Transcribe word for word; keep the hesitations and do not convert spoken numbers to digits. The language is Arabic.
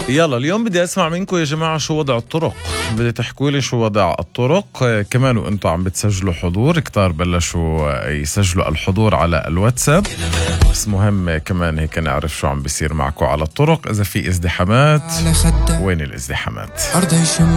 يلا اليوم بدي اسمع منكم يا جماعة شو وضع الطرق. بدي تحكوا لي شو وضع الطرق. آه، كمان وانتم عم بتسجلوا حضور كتار بلشوا آه، يسجلوا الحضور على الواتساب. بس مهم آه، كمان هيك نعرف شو عم بيصير معكم على الطرق. اذا في ازدحامات، وين الازدحامات؟